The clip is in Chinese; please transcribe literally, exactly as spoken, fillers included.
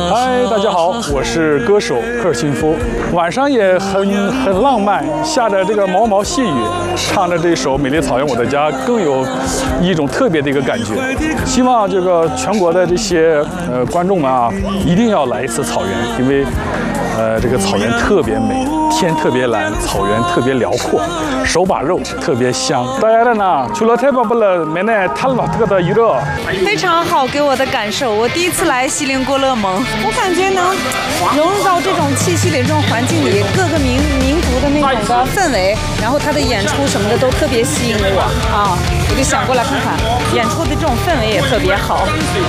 嗨，大家好，我是歌手科尔沁夫。晚上也很很浪漫，下着这个毛毛细雨，唱着这首《美丽草原我的家》，更有一种特别的一个感觉。希望这个全国的这些呃观众们啊，一定要来一次草原，因为呃这个草原特别美，天特别蓝，草原特别辽阔，手把肉特别香。大家的呢，除了太棒不了，没呢，他老这个的娱乐。 非常好，给我的感受，我第一次来锡林郭勒盟，我感觉能融入到这种气息里、这种环境里，各个民民族的那种的氛围，然后他的演出什么的都特别吸引我啊，我就想过来看看，演出的这种氛围也特别好。